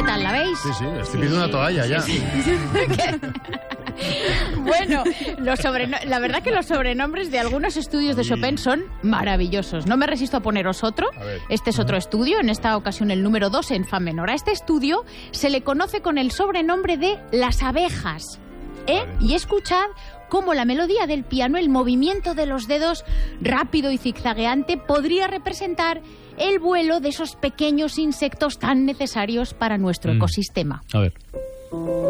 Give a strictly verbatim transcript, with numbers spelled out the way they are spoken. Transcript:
¿Qué tal, la veis? Sí, sí, estoy pidiendo una toalla ya. Sí, Bueno, los sobreno- la verdad que los sobrenombres de algunos estudios de Chopin son maravillosos. No me resisto a poneros otro. A ver. Este es otro estudio, en esta ocasión el número dos en fa menor. A este estudio se le conoce con el sobrenombre de Las Abejas. ¿Eh? Vale. Y escuchad cómo la melodía del piano, el movimiento de los dedos rápido y zigzagueante, podría representar el vuelo de esos pequeños insectos tan necesarios para nuestro Mm. ecosistema. A ver.